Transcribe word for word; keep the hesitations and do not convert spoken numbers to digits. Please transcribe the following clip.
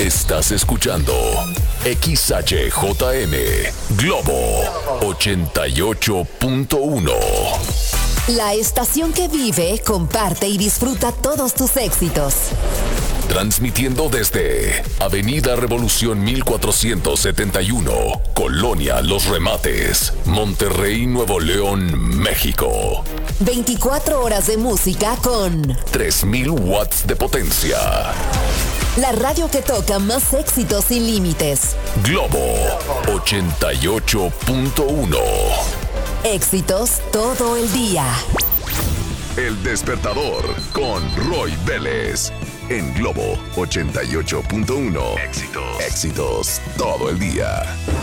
Estás escuchando X H J M Globo ochenta y ocho punto uno. La estación que vive, comparte y disfruta todos tus éxitos. Transmitiendo desde Avenida Revolución mil cuatrocientos setenta y uno, Colonia Los Remates, Monterrey, Nuevo León, México. veinticuatro horas de música con tres mil watts de potencia. La radio que toca más éxitos sin límites. Globo ochenta y ocho punto uno. Éxitos todo el día. El Despertador con Roy Vélez. En Globo ochenta y ocho punto uno. Éxitos. Éxitos todo el día.